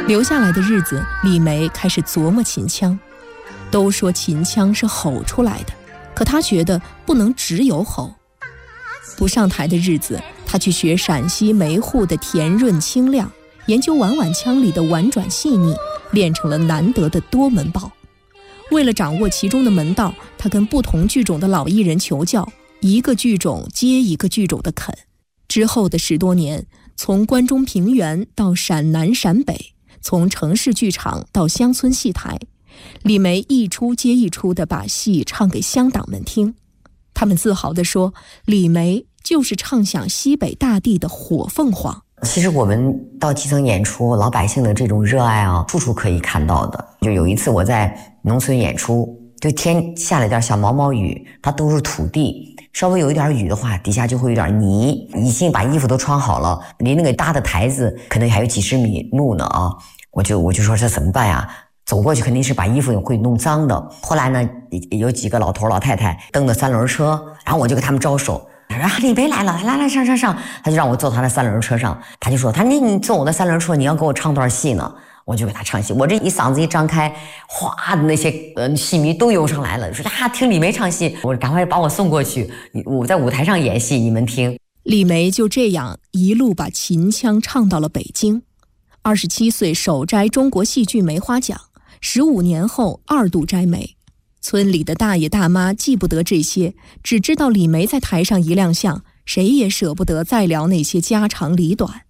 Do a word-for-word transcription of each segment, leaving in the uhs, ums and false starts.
留下来的日子，李梅开始琢磨秦腔。都说秦腔是吼出来的，可她觉得不能只有吼。不上台的日子，她去学陕西梅户的甜润清亮，研究婉婉腔里的婉转细腻，练成了难得的多门抱。为了掌握其中的门道，她跟不同剧种的老艺人求教，一个剧种接一个剧种的啃。之后的十多年，从关中平原到陕南陕北，从城市剧场到乡村戏台，李梅一出接一出地把戏唱给乡党们听。他们自豪地说，李梅就是唱响西北大地的火凤凰。 其实我们到基层演出，老百姓的这种热爱啊，处处可以看到的。就有一次我在农村演出，就天下了点小毛毛雨，它都是土地，稍微有一点雨的话，底下就会有点泥，已经把衣服都穿好了，离那个搭的台子可能还有几十米路呢啊！我就我就说这怎么办呀？走过去肯定是把衣服会弄脏的。后来呢，有几个老头老太太蹬的三轮车，然后我就给他们招手，他说啊，李梅来了，来来上上上，他就让我坐他的三轮车上，他就说他你你坐我的三轮车，你要给我唱段戏呢。我就给他唱戏，我这一嗓子一张开，哗的那些呃戏迷都涌上来了，说啊听李梅唱戏，我赶快把我送过去，我在舞台上演戏，你们听。 李梅就这样一路把秦腔唱到了北京。二十七岁首摘中国戏剧梅花奖，十五年后二度摘梅。村里的大爷大妈记不得这些，只知道李梅在台上一亮相，谁也舍不得再聊那些家长里短。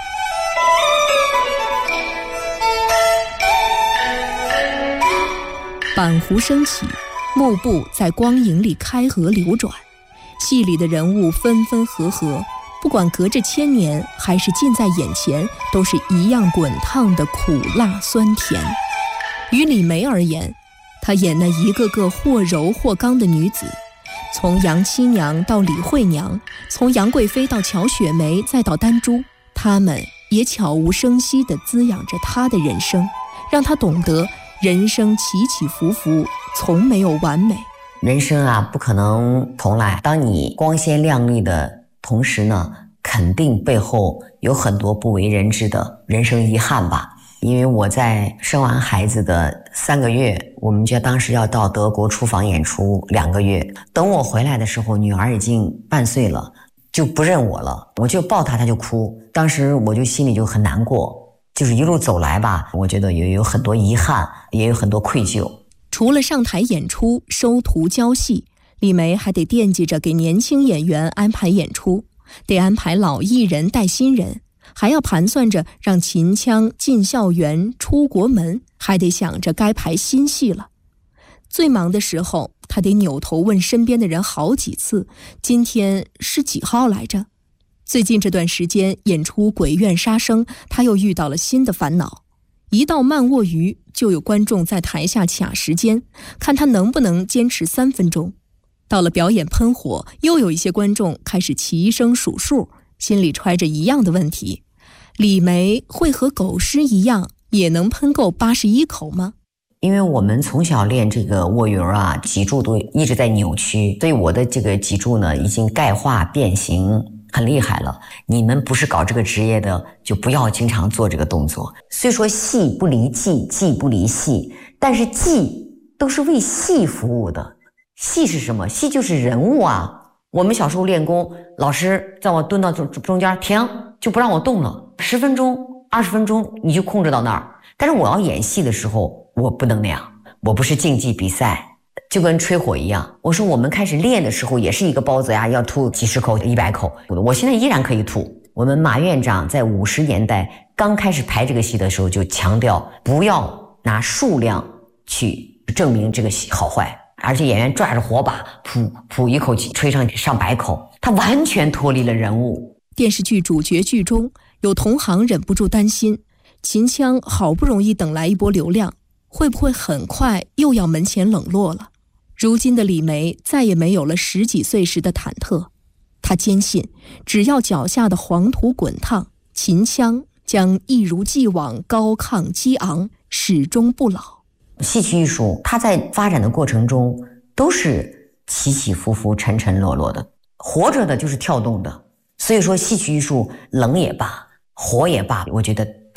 板湖升起，幕布在光影里开合流转，戏里的人物分分合合，不管隔着千年还是近在眼前，都是一样滚烫的苦辣酸甜。于李梅而言，她演那一个个或柔或刚的女子，从杨七娘到李惠娘，从杨贵妃到乔雪梅再到丹珠，她们也悄无声息地滋养着她的人生，让她懂得人生起起伏伏，从没有完美。 人生啊，不可能重来。当你光鲜亮丽的同时呢，肯定背后有很多不为人知的人生遗憾吧。因为我在生完孩子的三个月，我们家当时要到德国出访演出两个月。等我回来的时候，女儿已经半岁了，就不认我了。我就抱她，她就哭。当时我就心里就很难过。就是一路走来吧，我觉得也有很多遗憾，也有很多愧疚。 除了上台演出、收徒教戏，李梅还得惦记着给年轻演员安排演出，得安排老艺人带新人，还要盘算着让秦腔进校园、出国门，还得想着该排新戏了。最忙的时候，他得扭头问身边的人好几次，今天是几号来着？最近这段时间演出《鬼院杀生》，他又遇到了新的烦恼。一到慢卧鱼，就有观众在台下卡时间，看他能不能坚持三分钟。到了表演喷火，又有一些观众开始齐声数数，心里揣着一样的问题：李梅会和狗师一样，也能喷够八十一口吗？ 因为我们从小练这个卧云啊，脊柱都一直在扭曲，所以我的这个脊柱呢，已经钙化变形。很厉害了，你们不是搞这个职业的，就不要经常做这个动作。虽说戏不离技，技不离戏，但是技都是为戏服务的。戏是什么？戏就是人物啊。我们小时候练功，老师在我蹲到中中间停，就不让我动了，十分钟、二十分钟你就控制到那儿。但是我要演戏的时候，我不能那样，我不是竞技比赛。就跟吹火一样，我说我们开始练的时候也是一个包子呀，要吐几十口、一百口，我现在依然可以吐。我们马院长在五十年代刚开始排这个戏的时候就强调，不要拿数量去证明这个戏好坏，而且演员抓着火把，噗噗一口气吹上上百口，他完全脱离了人物。 电视剧主角剧中有同行忍不住担心，秦腔好不容易等来一波流量，会不会很快又要门前冷落了？如今的李梅再也没有了十几岁时的忐忑，她坚信只要脚下的黄土滚烫，秦腔将一如既往高亢激昂，始终不老。 戏曲艺术它在发展的过程中都是起起伏伏、沉沉落落的，活着的就是跳动的。所以说戏曲艺术冷也罢，火也罢，我觉得它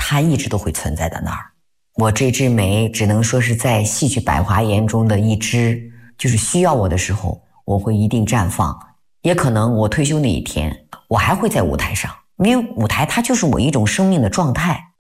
它一直都会存在在那儿。我这枝梅只能说是在戏曲百花园中的一枝，就是需要我的时候，我会一定绽放。也可能我退休那一天，我还会在舞台上，因为舞台它就是我一种生命的状态。